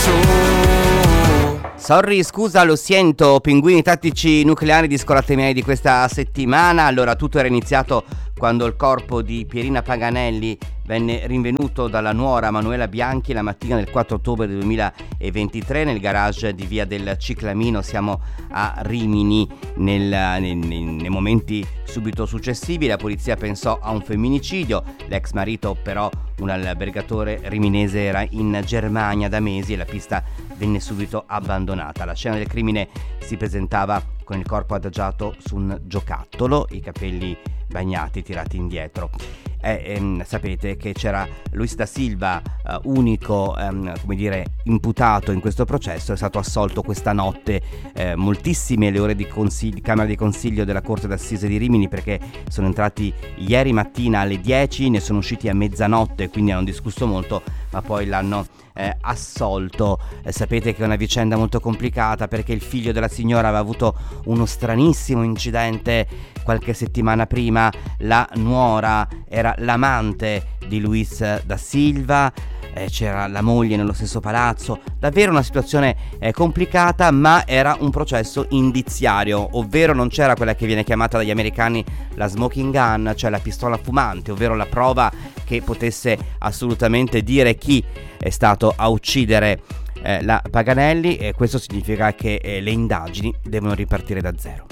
Sorry, scusa, lo sento, pinguini tattici nucleari di Scolate Miei di questa settimana. Allora, tutto era iniziato quando il corpo di Pierina Paganelli venne rinvenuto dalla nuora Manuela Bianchi la mattina del 4 ottobre del 2023 nel garage di via del Ciclamino. Siamo a Rimini. Nei momenti subito successivi la polizia pensò a un femminicidio. L'ex marito, però, un albergatore riminese, era in Germania da mesi e la pista venne subito abbandonata. La scena del crimine si presentava con il corpo adagiato su un giocattolo, i capelli bagnati, tirati indietro. Sapete che c'era Luis da Silva, unico imputato in questo processo. È stato assolto questa notte. Moltissime le ore di Camera di Consiglio della Corte d'Assise di Rimini, perché sono entrati ieri mattina alle 10, ne sono usciti a mezzanotte, quindi hanno discusso molto, ma poi l'hanno assolto. Sapete che è una vicenda molto complicata, perché il figlio della signora aveva avuto uno stranissimo incidente qualche settimana prima. La nuora era l'amante di Luis da Silva, c'era la moglie nello stesso palazzo. Davvero una situazione complicata, ma era un processo indiziario, ovvero non c'era quella che viene chiamata dagli americani la smoking gun, cioè la pistola fumante, ovvero la prova che potesse assolutamente dire chi è stato a uccidere la Paganelli, e questo significa che le indagini devono ripartire da zero.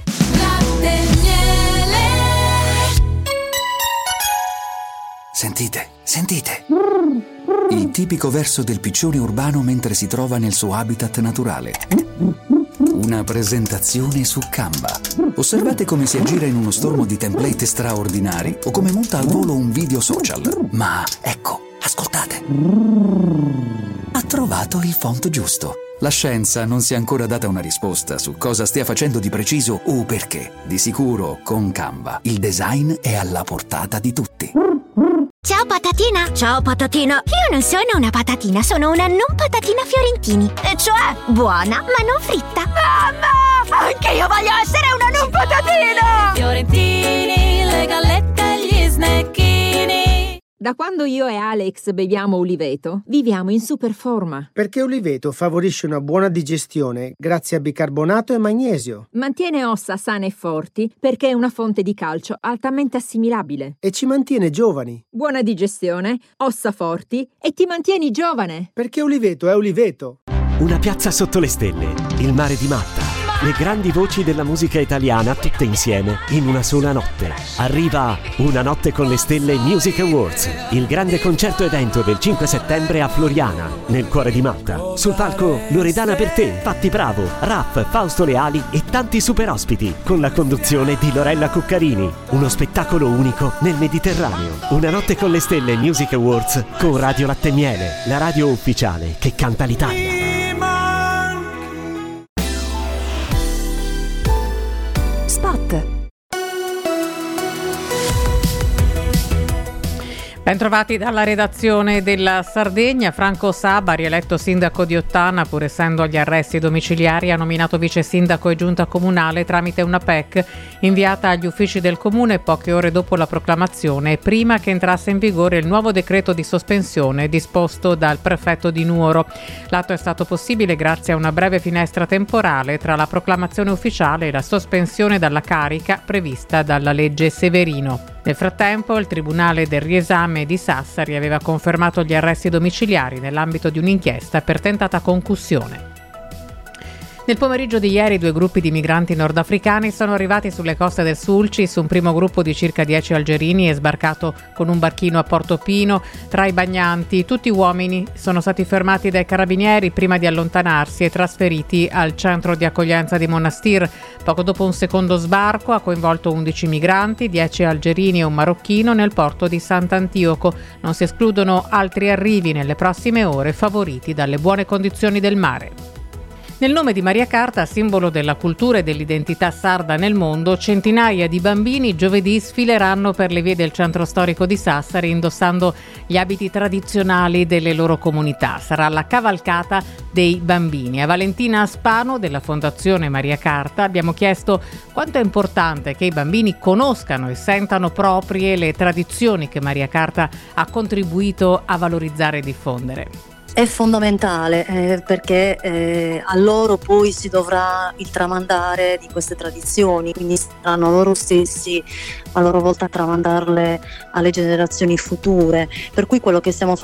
Sentite. Il tipico verso del piccione urbano mentre si trova nel suo habitat naturale. Una presentazione su Canva. Osservate come si aggira in uno stormo di template straordinari o come monta al volo un video social. Ma ecco, ascoltate. Ha trovato il font giusto. La scienza non si è ancora data una risposta su cosa stia facendo di preciso o perché. Di sicuro, con Canva, il design è alla portata di tutti. Ciao patatina! Ciao patatina! Io non sono una patatina, sono una non patatina Fiorentini. E cioè, buona ma non fritta. Mamma! Anche io voglio essere una non patatina! Fiorentini, le gallette e gli snecchini. Da quando io e Alex beviamo Uliveto, viviamo in super forma. Perché Uliveto favorisce una buona digestione grazie a bicarbonato e magnesio. Mantiene ossa sane e forti perché è una fonte di calcio altamente assimilabile. E ci mantiene giovani. Buona digestione, ossa forti e ti mantieni giovane. Perché Uliveto è Uliveto. Una piazza sotto le stelle, il mare di Matta, le grandi voci della musica italiana tutte insieme in una sola notte. Arriva Una notte con le stelle Music Awards, il grande concerto evento del 5 settembre a Floriana, nel cuore di Matta. Sul palco Loredana Bertè, Patti Bravo, Raff, Fausto Leali e tanti super ospiti, con la conduzione di Lorella Cuccarini. Uno spettacolo unico nel Mediterraneo. Una notte con le stelle Music Awards con Radio Latte e Miele, la radio ufficiale che canta l'Italia. Spot. Bentrovati dalla redazione della Sardegna. Franco Saba, rieletto sindaco di Ottana, pur essendo agli arresti domiciliari, ha nominato vice sindaco e giunta comunale tramite una PEC inviata agli uffici del comune poche ore dopo la proclamazione, prima che entrasse in vigore il nuovo decreto di sospensione disposto dal prefetto di Nuoro. L'atto è stato possibile grazie a una breve finestra temporale tra la proclamazione ufficiale e la sospensione dalla carica prevista dalla legge Severino. Nel frattempo, il Tribunale del Riesame di Sassari aveva confermato gli arresti domiciliari nell'ambito di un'inchiesta per tentata concussione. Nel pomeriggio di ieri 2 gruppi di migranti nordafricani sono arrivati sulle coste del Sulcis. Un primo gruppo di circa 10 algerini è sbarcato con un barchino a Portofino. Tra i bagnanti, tutti uomini, sono stati fermati dai carabinieri prima di allontanarsi e trasferiti al centro di accoglienza di Monastir. Poco dopo un secondo sbarco ha coinvolto 11 migranti, 10 algerini e un marocchino nel porto di Sant'Antioco. Non si escludono altri arrivi nelle prossime ore, favoriti dalle buone condizioni del mare. Nel nome di Maria Carta, simbolo della cultura e dell'identità sarda nel mondo, centinaia di bambini giovedì sfileranno per le vie del centro storico di Sassari indossando gli abiti tradizionali delle loro comunità. Sarà la cavalcata dei bambini. A Valentina Spano della Fondazione Maria Carta abbiamo chiesto quanto è importante che i bambini conoscano e sentano proprie le tradizioni che Maria Carta ha contribuito a valorizzare e diffondere. È fondamentale perché a loro poi si dovrà il tramandare di queste tradizioni, quindi saranno loro stessi a loro volta a tramandarle alle generazioni future, per cui quello che stiamo